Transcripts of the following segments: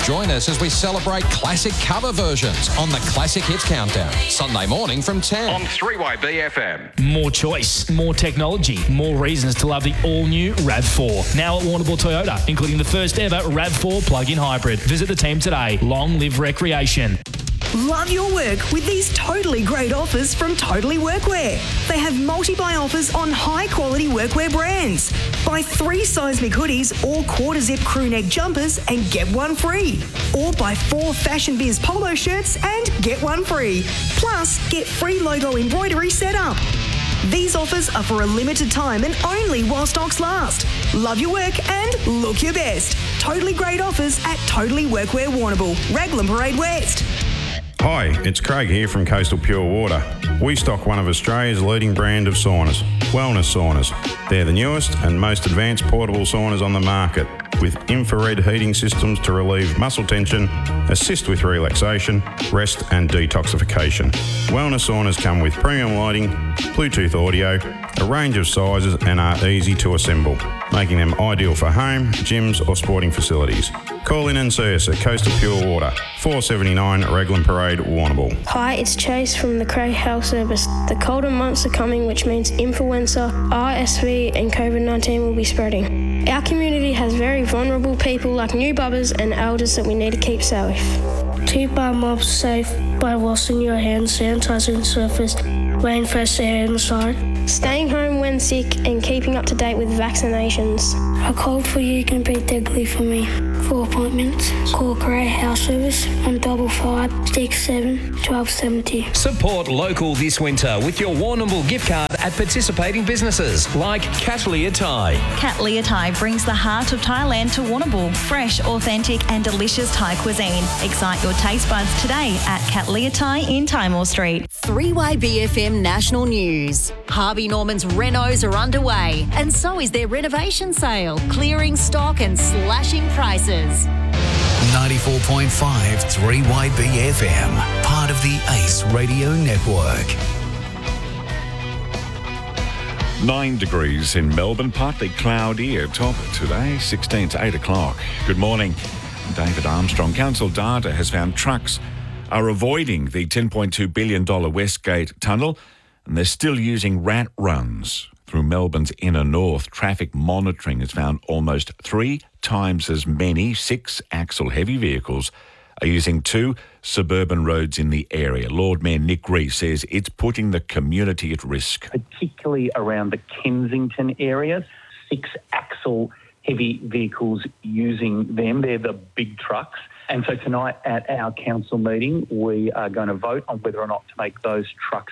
Join us as we celebrate classic cover versions on the Classic Hits Countdown, Sunday morning from 10 on 3YB FM. More choice, more technology, more reasons to love the all-new RAV4. Now at Warrnambool Toyota, including the first ever RAV4 plug-in hybrid. Visit the team today. Long live recreation. Love your work with these totally great offers from Totally Workwear. They have multi-buy offers on high-quality workwear brands. Buy 3 seismic hoodies or quarter-zip crew neck jumpers and get one free. Or buy 4 Fashion Biz polo shirts and get one free. Plus, get free logo embroidery set up. These offers are for a limited time and only while stocks last. Love your work and look your best. Totally great offers at Totally Workwear Warrnambool, Raglan Parade West. Hi, it's Craig here from Coastal Pure Water. We stock one of Australia's leading brand of saunas, Wellness Saunas. They're the newest and most advanced portable saunas on the market, with infrared heating systems to relieve muscle tension, assist with relaxation, rest and detoxification. Wellness Saunas come with premium lighting, Bluetooth audio, a range of sizes and are easy to assemble, making them ideal for home, gyms or sporting facilities. Call in and see us at Coastal Pure Water, 479 Raglan Parade, Warrnambool. Hi, it's Chase from the Craig Health Service. The colder months are coming, which means influenza, RSV and COVID-19 will be spreading. Our community has very vulnerable people like new bubbers and elders that we need to keep safe. Keep our mobs safe by washing your hands, sanitizing surface, wearing fresh air inside. Staying home when sick and keeping up to date with vaccinations. A cold for you can be deadly for me. For appointments, call Grey House Service on 55 67 1270. Support local this winter with your Warrnambool gift card at participating businesses like Catalia Thai. Catalia Thai brings the heart of Thailand to Warrnambool. Fresh, authentic and delicious Thai cuisine. Excite your taste buds today at Catalia Thai in Timor Street. 3YBFM National News. Harvey Norman's renos are underway and so is their renovation sale, clearing stock and slashing prices. 94.5 3YB FM, part of the Ace Radio Network. 9 degrees in Melbourne, partly cloudy at top today, 16 to 8 o'clock. Good morning. David Armstrong. Council data has found trucks are avoiding the $10.2 billion Westgate Tunnel and they're still using rat runs through Melbourne's inner north. Traffic monitoring has found almost 3 times as many 6-axle heavy vehicles are using 2 suburban roads in the area. Lord Mayor Nick Rees says it's putting the community at risk. Particularly around the Kensington area, 6-axle heavy vehicles using them. They're the big trucks. And so tonight at our council meeting, we are going to vote on whether or not to make those trucks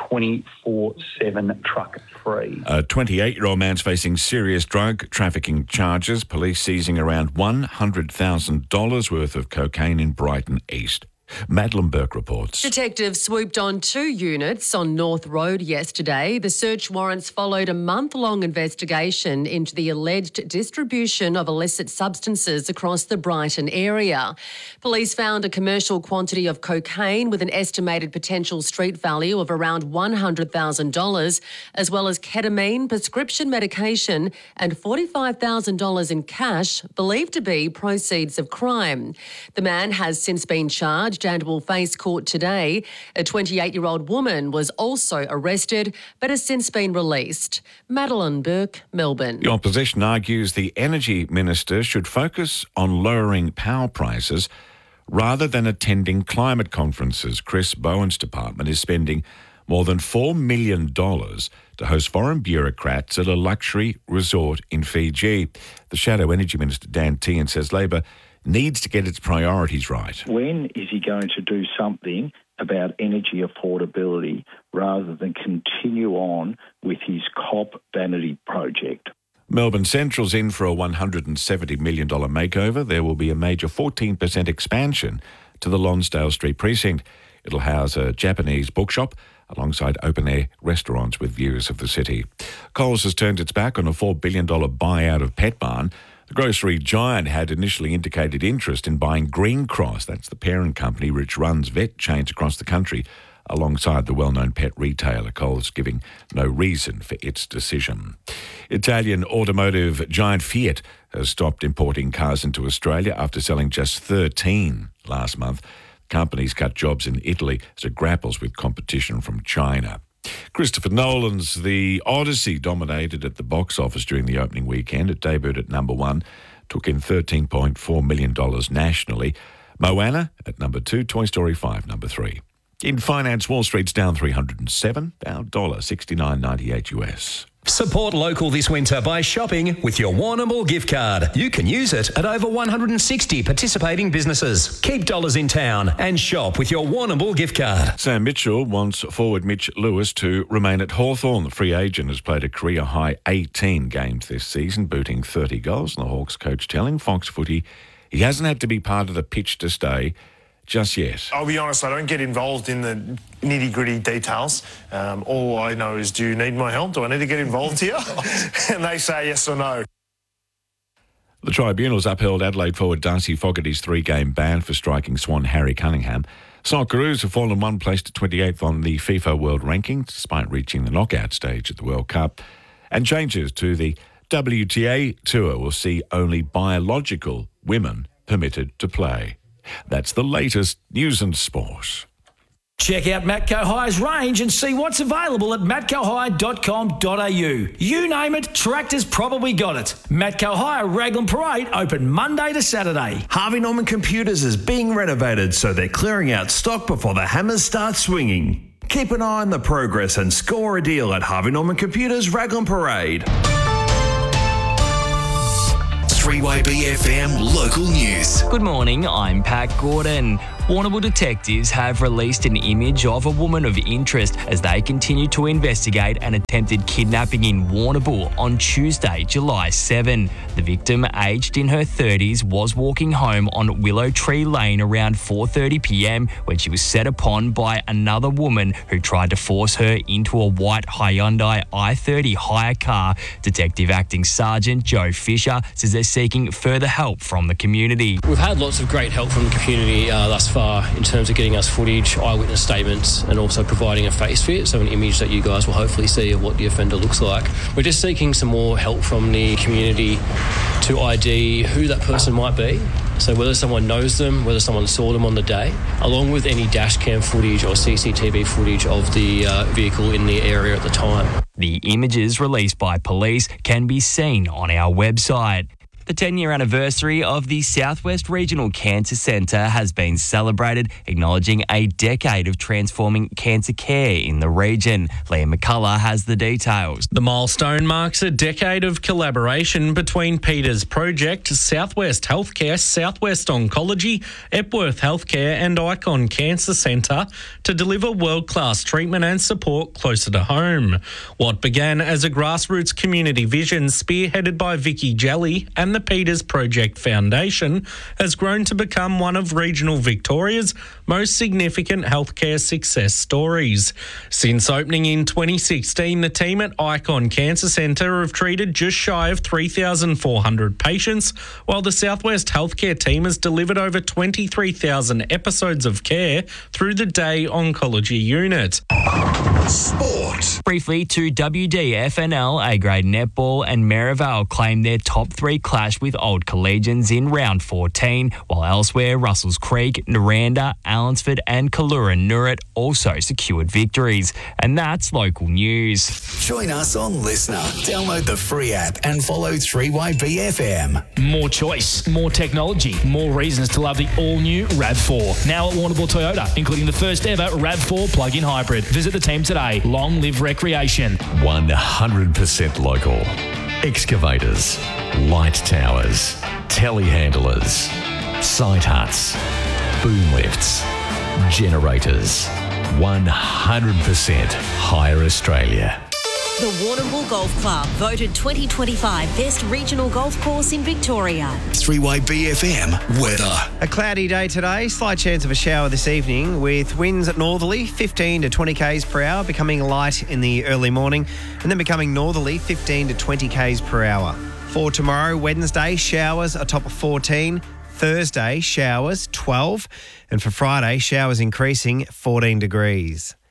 24/7 truck free. A 28-year-old man's facing serious drug trafficking charges. Police seizing around $100,000 worth of cocaine in Brighton East. Madeline Burke reports. Detectives swooped on 2 units on North Road yesterday. The search warrants followed a month-long investigation into the alleged distribution of illicit substances across the Brighton area. Police found a commercial quantity of cocaine with an estimated potential street value of around $100,000, as well as ketamine, prescription medication and $45,000 in cash, believed to be proceeds of crime. The man has since been charged and will face court today. A 28-year-old woman was also arrested but has since been released. Madeline Burke, Melbourne. The opposition argues the Energy Minister should focus on lowering power prices rather than attending climate conferences. Chris Bowen's department is spending more than $4 million to host foreign bureaucrats at a luxury resort in Fiji. The Shadow Energy Minister Dan Tehan says Labor needs to get its priorities right. When is he going to do something about energy affordability rather than continue on with his COP vanity project? Melbourne Central's in for a $170 million makeover. There will be a major 14% expansion to the Lonsdale Street precinct. It'll house a Japanese bookshop alongside open-air restaurants with views of the city. Coles has turned its back on a $4 billion buyout of Petbarn. The grocery giant had initially indicated interest in buying Green Cross, that's the parent company which runs vet chains across the country, alongside the well-known pet retailer, Coles giving no reason for its decision. Italian automotive giant Fiat has stopped importing cars into Australia after selling just 13 last month. The company's cut jobs in Italy as it grapples with competition from China. Christopher Nolan's The Odyssey dominated at the box office during the opening weekend. It debuted at number 1, took in $13.4 million nationally. Moana at number 2, Toy Story 5, number 3. In finance, Wall Street's down 307, our $1.69.98 US. Support local this winter by shopping with your Warrnambool gift card. You can use it at over 160 participating businesses. Keep dollars in town and shop with your Warrnambool gift card. Sam Mitchell wants forward Mitch Lewis to remain at Hawthorn. The free agent has played a career-high 18 games this season, booting 30 goals. And the Hawks coach telling Fox Footy he hasn't had to be part of the pitch to stay just yet. I'll be honest, I don't get involved in the nitty-gritty details. All I know is, do you need my help? Do I need to get involved here? And they say yes or no. The tribunals upheld Adelaide forward Darcy Fogarty's 3-game ban for striking Swan Harry Cunningham. Socceroos have fallen one place to 28th on the FIFA World Ranking, despite reaching the knockout stage at the World Cup. And changes to the WTA Tour will see only biological women permitted to play. That's the latest news and sport. Check out Matco High's range and see what's available at matcohigh.com.au. You name it, Tractor's probably got it. Matco High Raglan Parade open Monday to Saturday. Harvey Norman Computers is being renovated, so they're clearing out stock before the hammers start swinging. Keep an eye on the progress and score a deal at Harvey Norman Computers Raglan Parade. 3YBFM Local News. Good morning, I'm Pat Gordon. Warrnambool detectives have released an image of a woman of interest as they continue to investigate an attempted kidnapping in Warrnambool on Tuesday, July 7. The victim, aged in her 30s, was walking home on Willow Tree Lane around 4:30 p.m. when she was set upon by another woman who tried to force her into a white Hyundai i30 hire car. Detective Acting Sergeant Joe Fisher says they're seeking further help from the community. We've had lots of great help from the community thus far in terms of getting us footage, eyewitness statements, and also providing a face fit, so an image that you guys will hopefully see of what the offender looks like. We're just seeking some more help from the community to ID who that person might be. So whether someone knows them, whether someone saw them on the day, along with any dash cam footage or CCTV footage of the vehicle in the area at the time. The images released by police can be seen on our website. The 10-year anniversary of the Southwest Regional Cancer Centre has been celebrated, acknowledging a decade of transforming cancer care in the region. Liam McCullough has the details. The milestone marks a decade of collaboration between Peters Project, Southwest Healthcare, Southwest Oncology, Epworth Healthcare and Icon Cancer Centre to deliver world-class treatment and support closer to home. What began as a grassroots community vision spearheaded by Vicky Jelly and the Peters Project Foundation has grown to become one of regional Victoria's most significant healthcare success stories. Since opening in 2016, the team at Icon Cancer Centre have treated just shy of 3,400 patients, while the Southwest Healthcare team has delivered over 23,000 episodes of care through the Day Oncology Unit. Sport. Briefly to WDFNL, A-grade netball and Merivale claimed their top 3 clash with Old Collegians in round 14, while elsewhere Russells Creek, Naranda, Allensford and Kallura-Noorat also secured victories. And that's local news. Join us on Listener. Download the free app and follow 3YBFM. More choice, more technology, more reasons to love the all-new RAV4. Now at Warrnambool Toyota, including the first ever RAV4 plug-in hybrid. Visit the team today. Long live recreation. 100% local. Excavators, light towers, telehandlers, site huts, boom lifts, generators. 100% Hire Australia. The Warrnambool Golf Club, voted 2025 Best Regional Golf Course in Victoria. 3YBFM weather. A cloudy day today, slight chance of a shower this evening with winds at northerly 15 to 20 k's per hour, becoming light in the early morning and then becoming northerly 15 to 20 k's per hour. For tomorrow, Wednesday, showers a top of 14. Thursday, showers 12. And for Friday, showers increasing 14 degrees.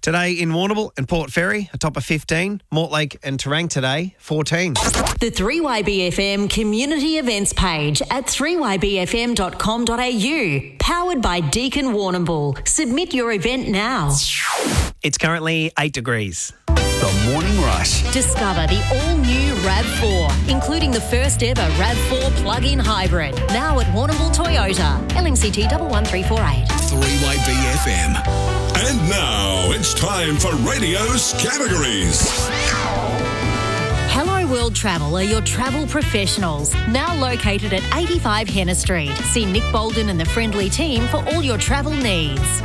Today in Warrnambool and Port Fairy, a top of 15. Mortlake and Terang today, 14. The 3YBFM community events page at 3ybfm.com.au. Powered by Deakin Warrnambool. Submit your event now. It's currently 8 degrees. The Morning Rush. Discover the all-new RAV4, including the first ever RAV4 plug-in hybrid. Now at Warrnambool Toyota. LMCT 11348. 3YBFM. And now it's time for Radio's categories. Hello World Travel are your travel professionals. Now located at 85 Henner Street. See Nick Bolden and the friendly team for all your travel needs.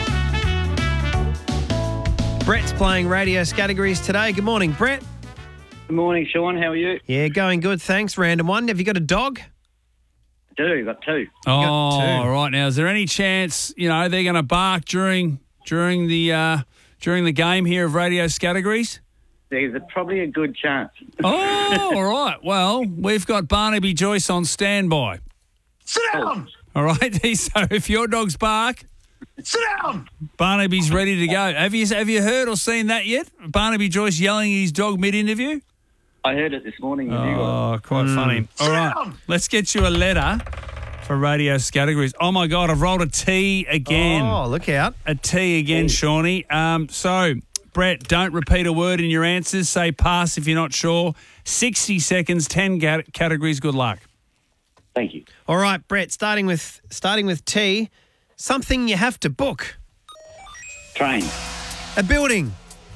Brett's playing radio categories today. Good morning, Brett. Good morning, Sean. How are you? Yeah, going good, thanks. Random one. Have you got a dog? I do. Got two. Oh, right. Now, is there any chance, they're going to bark during the game here of radio categories? There's probably a good chance. Oh, all right. Well, we've got Barnaby Joyce on standby. Sit down! All right. So if your dogs bark... Sit down! Barnaby's ready to go. Have you heard or seen that yet? Barnaby Joyce yelling at his dog mid-interview? I heard it this morning. Oh, quite funny. All right, let's get you a letter for radio categories. Oh, my God, I've rolled a T again. Oh, look out. A T again, Shawnee. So, Brett, don't repeat a word in your answers. Say pass if you're not sure. 60 seconds, 10 categories. Good luck. Thank you. All right, Brett, starting with T, something you have to book. Train. A building.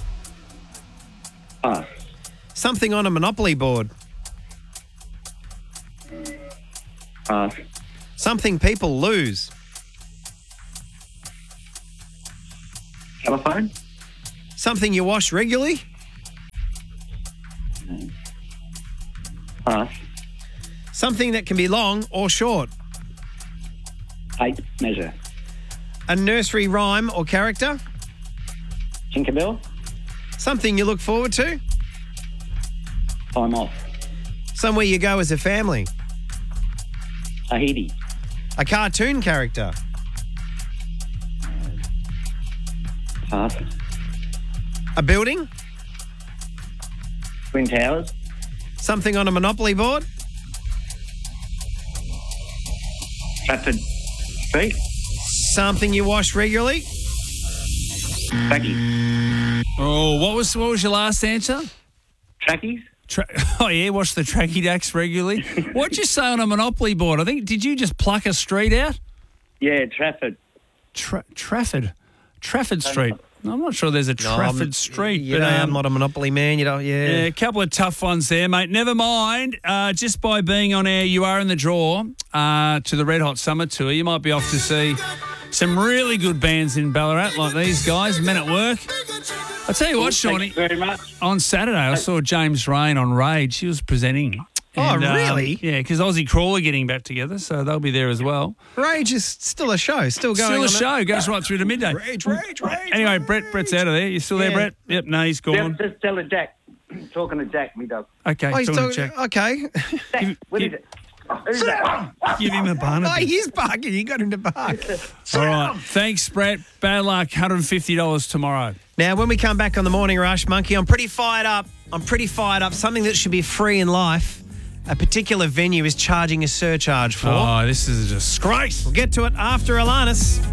Pass. Something on a Monopoly board. Pass. Something people lose. Telephone. Something you wash regularly. Pass. Something that can be long or short. Tape measure. A nursery rhyme or character. Tinkerbell. Something you look forward to. Time off. Somewhere you go as a family. Tahiti. A cartoon character. Pass. A building. Twin Towers. Something on a Monopoly board. Stratford Street. Something you wash regularly. Trackies. Oh, what was your last answer? Trackies. Oh, yeah, wash the tracky dacks regularly. What'd you say on a Monopoly board? I think, did you just pluck a street out? Yeah, Trafford. Trafford Street. I'm not sure there's a Trafford Street. I'm not a Monopoly man, Yeah, a couple of tough ones there, mate. Never mind. Just by being on air, you are in the draw to the Red Hot Summer Tour. You might be off to see some really good bands in Ballarat, like these guys, Men at Work. I'll tell you what, Shawnee. Thank you very much. On Saturday, I saw James Rain on Rage. She was presenting. Oh, really? Yeah, because Aussie Crawler getting back together, so they'll be there as well. Rage is still a show, still going Still a on show, goes right through to midday. Rage. Anyway, Brett's out of there. You still there, Brett? Yep, no, he's gone. Just tell her Jack. Talking to Jack, me dog. Okay, Oh, he's talking to talking, Jack. okay. Jack, what is it? Who's that? Give him a Barnaby. Oh, he is barking. You got him to bark. All right. Thanks, Brett. Bad luck. $150 tomorrow. Now, when we come back on the Morning Rush, Monkey, I'm pretty fired up. Something that should be free in life. A particular venue is charging a surcharge for. Oh, this is a disgrace. We'll get to it after Alanis.